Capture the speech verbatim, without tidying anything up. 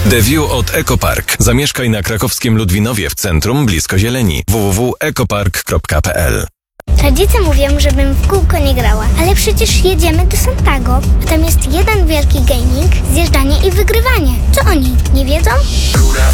The View od Ekopark. Zamieszkaj na krakowskim Ludwinowie w centrum, blisko zieleni. w w w kropka ekopark kropka p l. Rodzice mówią, żebym w kółko nie grała, ale przecież jedziemy do Santago, a tam jest jeden wielki gaming, zjeżdżanie i wygrywanie. Co oni, nie wiedzą? Góra